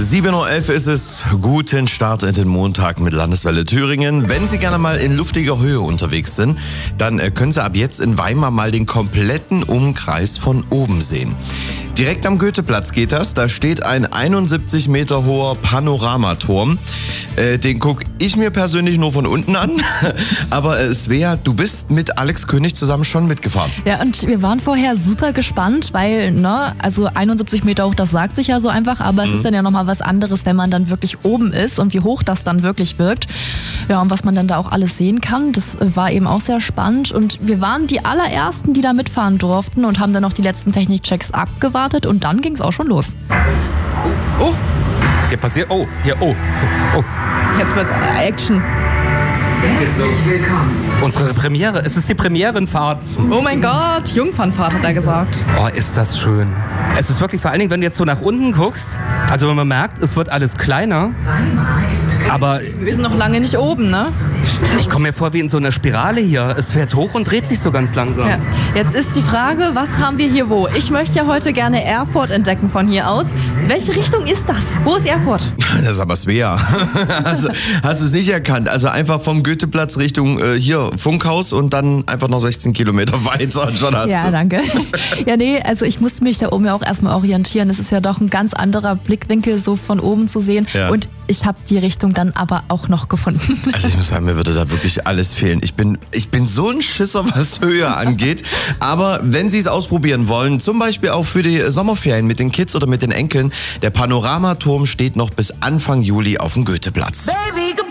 7.11 Uhr ist es. Guten Start in den Montag mit Landeswelle Thüringen. Wenn Sie gerne mal in luftiger Höhe unterwegs sind, dann können Sie ab jetzt in Weimar mal den kompletten Umkreis von oben sehen. Direkt am Goetheplatz geht das. Da steht ein 71 Meter hoher Panoramaturm. Den gucke ich mir persönlich nur von unten an. Aber Svea, du bist mit Alex König zusammen schon mitgefahren. Ja, und wir waren vorher super gespannt, weil, also 71 Meter hoch, das sagt sich ja so einfach, aber es ist dann ja nochmal was anderes, wenn man dann wirklich oben ist und wie hoch das dann wirklich wirkt. Ja, und was man dann da auch alles sehen kann, das war eben auch sehr spannend. Und wir waren die allerersten, die da mitfahren durften und haben dann noch die letzten Technikchecks abgewartet und dann ging es auch schon los. Oh, hier passiert, oh. Jetzt wird's Action. Herzlich willkommen. Unsere Premiere, es ist die Premierenfahrt. Oh mein Gott, Jungfernfahrt hat er gesagt. Oh, ist das schön. Es ist wirklich, vor allen Dingen, wenn du jetzt so nach unten guckst, also wenn man merkt, es wird alles kleiner, aber Wir sind noch lange nicht oben, ne? ich komme mir vor wie in so einer Spirale hier. Es fährt hoch und dreht sich so ganz langsam. Ja. Jetzt ist die Frage, was haben wir hier wo? Ich möchte ja heute gerne Erfurt entdecken von hier aus. Welche Richtung ist das? Wo ist Erfurt? Das ist aber Svea. Hast du es nicht erkannt? Also einfach vom Goetheplatz Richtung hier Funkhaus und dann einfach noch 16 Kilometer weiter. Schon hast Ja, du's. danke. Ja, nee, also ich musste mich da oben ja auch erstmal orientieren. Es ist ja doch ein ganz anderer Blickwinkel, so von oben zu sehen. Ja. Und ich habe die Richtung dann aber auch noch gefunden. Also ich muss sagen, mir würde da wirklich alles fehlen. Ich bin so ein Schisser, was Höhe angeht. Aber wenn Sie es ausprobieren wollen, zum Beispiel auch für die Sommerferien mit den Kids oder mit den Enkeln, der Panoramaturm steht noch bis Anfang Juli auf dem Goetheplatz. Baby,